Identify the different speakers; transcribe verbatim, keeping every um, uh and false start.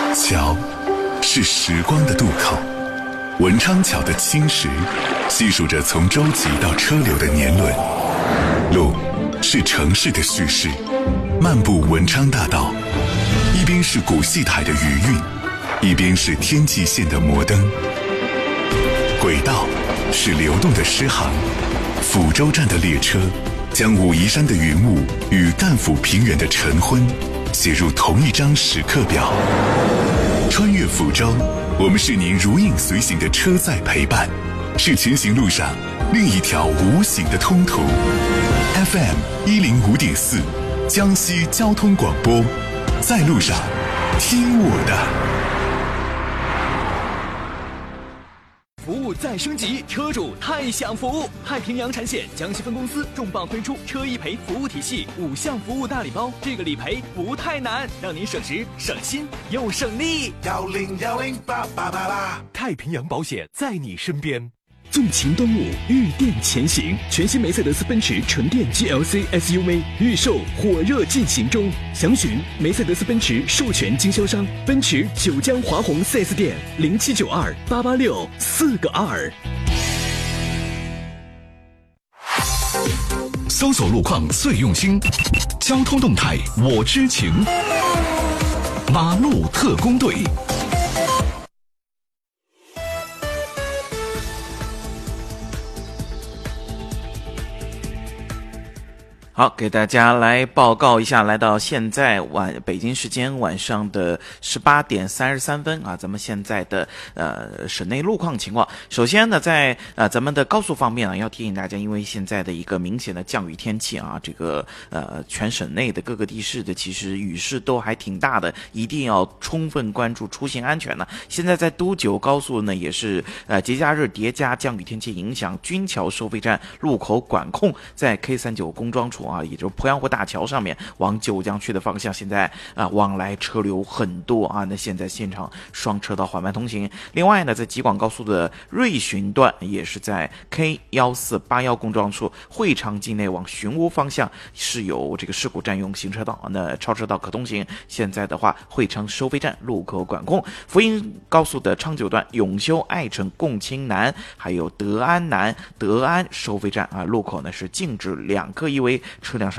Speaker 1: 桥是时光的渡口，文昌桥的青石细数着从舟楫到车流的年轮。路是城市的叙事，漫步文昌大道，一边是古戏台的余韵，一边是天际线的摩登。轨道是流动的诗行，抚州站的列车将武夷山的云雾与赣抚平原的晨昏写入同一张时刻表。穿越抚州，我们是您如影随形的车载陪伴，是前行路上另一条无形的通途。F M 一零五点四，江西交通广播，在路上听我的。
Speaker 2: 服务再升级，车主太享福！太平洋产险江西分公司重磅推出车一赔服务体系五项服务大礼包，这个理赔不太难，让您省时省心又省力。
Speaker 3: 幺零幺零八八八八，
Speaker 2: 太平洋保险在你身边。纵情端午，御电前行，全新梅赛德斯奔驰纯电 G L C S U V 预售火热进行中，详询梅赛德斯奔驰授权经销商奔驰九江华虹 四 S 店零七九二八八六四个二。
Speaker 4: 搜索路况最用心，交通动态我知情，马路特工队。
Speaker 5: 好，给大家来报告一下，来到现在晚北京时间晚上的十八点三十三分啊，咱们现在的呃省内路况情况。首先呢，在呃咱们的高速方面啊，要提醒大家，因为现在的一个明显的降雨天气啊，这个呃全省内的各个地市的其实雨势都还挺大的，一定要充分关注出行安全呢。现在在都九高速呢，也是呃节假日叠加降雨天气影响，军桥收费站路口管控，在 K 三九 工装处啊，也就是鄱阳湖大桥上面往九江去的方向，现在啊往来车流很多啊。那现在现场双车道缓慢通行。另外呢，在吉广高速的瑞寻段也是在 K 一四八一工装处会昌境内往寻乌方向是有这个事故占用行车道，那超车道可通行。现在的话，会昌收费站路口管控。福英高速的昌九段永修爱城共青南还有德安南德安收费站啊，路口呢是禁止两个一维车辆上